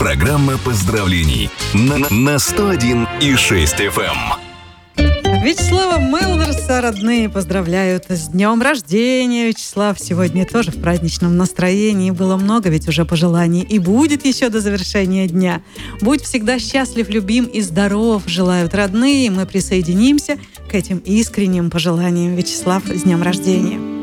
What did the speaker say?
Программа поздравлений на 101,6 FM. Вячеслава Мелдерса родные поздравляют с днем рождения. Вячеслав сегодня тоже в праздничном настроении. Было много ведь уже пожеланий. И будет еще до завершения дня. Будь всегда счастлив, любим и здоров, желают родные. Мы присоединимся к этим искренним пожеланиям. Вячеслав, с днем рождения.